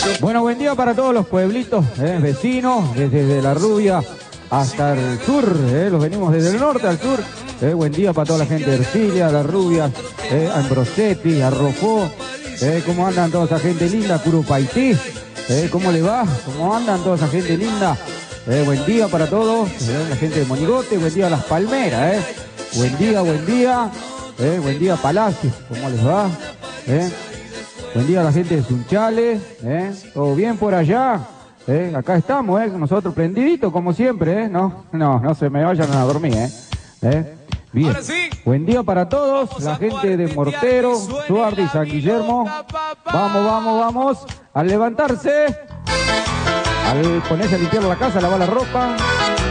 Bueno, buen día para todos los pueblitos, vecinos, desde La Rubia hasta el sur, los venimos desde el norte al sur. Buen día para toda la gente de Ercilia, La Rubia, a Ambrosetti, a Rofó. ¿Cómo andan toda esa gente linda? Curupaití, ¿cómo le va? ¿Cómo andan toda esa gente linda? Buen día para todos, la gente de Monigote, buen día a Las Palmeras, buen día, buen día Palacio, ¿cómo les va? Buen día a la gente de Sunchales, ¿todo bien por allá? Acá estamos, nosotros prendiditos como siempre, no se me vayan a dormir, bien. Buen día para todos, la gente de Mortero, Suardi, San Guillermo. Vamos, al levantarse, al ponerse a limpiar la casa, a lavar la ropa.